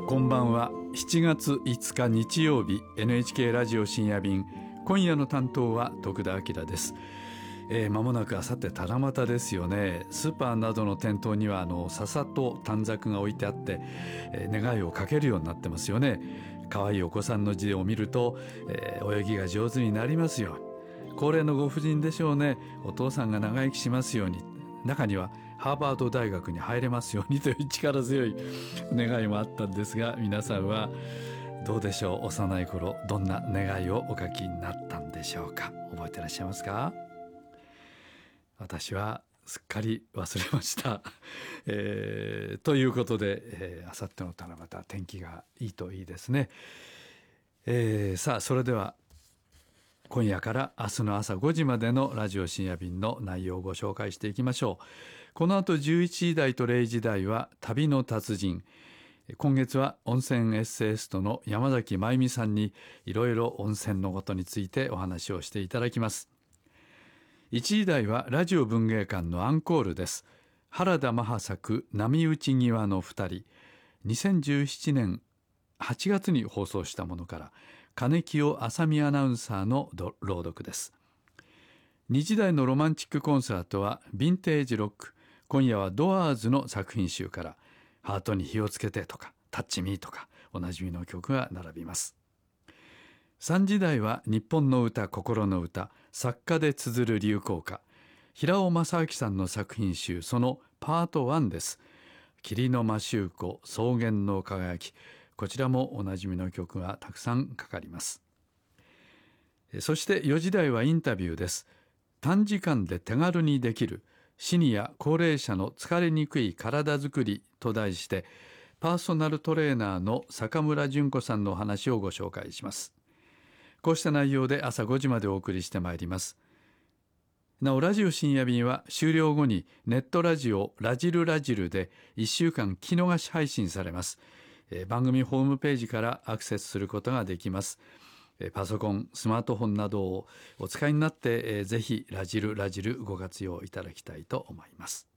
こんばんは。7月5日日曜日、 NHK ラジオ深夜便、今夜の担当は徳田明です。間もなくあさって七夕ですよね。スーパーなどの店頭には笹と短冊が置いてあって、願いをかけるようになってますよね。可愛いお子さんの字を見ると、泳ぎが上手になりますよ。高齢のご婦人でしょうね。お父さんが長生きしますように、中にはハーバード大学に入れますようにという力強い願いもあったんですが、皆さんはどうでしょう。幼い頃どんな願いをお書きになったんでしょうか。覚えてらっしゃいますか？私はすっかり忘れました。ということで、あさっての七夕、天気がいいといいですね。さあ、それでは今夜から明日の朝5時までのラジオ深夜便の内容をご紹介していきましょう。この後11時台と0時台は旅の達人。今月は温泉エッセイストの山崎真由美さんにいろいろ温泉のことについてお話をしていただきます。1時台はラジオ文芸館のアンコールです。原田マハ作波打ち際の2人、2017年8月に放送したものから金清あさみアナウンサーの朗読です。2時台のロマンチックコンサートはヴィンテージロック。今夜はドアーズの作品集からハートに火をつけてとかタッチミーとかおなじみの曲が並びます。3時台は日本の歌心の歌、作家で綴る流行歌、平尾正明さんの作品集、そのパート1です。霧の摩周湖、草原の輝き。こちらもおなじみの曲がたくさんかかります。そして4時台はインタビューです。短時間で手軽にできるシニア高齢者の疲れにくい体づくりと題して、パーソナルトレーナーの坂村淳子さんのお話をご紹介します。こうした内容で朝5時までお送りしてまいります。なお、ラジオ深夜便は終了後にネットラジオラジルラジルで1週間聞き逃し配信されます。番組ホームページからアクセスすることができます。パソコン、スマートフォンなどをお使いになって、ぜひラジルご活用いただきたいと思います。